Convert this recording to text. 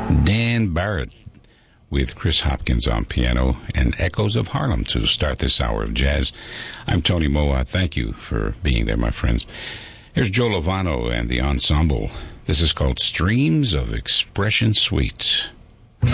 Dan Barrett with Chris Hopkins on piano and Echoes of Harlem to start this hour of jazz. I'm Tony Moa. Thank you for being there, my friends. Here's Joe Lovano and the ensemble. This is called Streams of Expression Suite.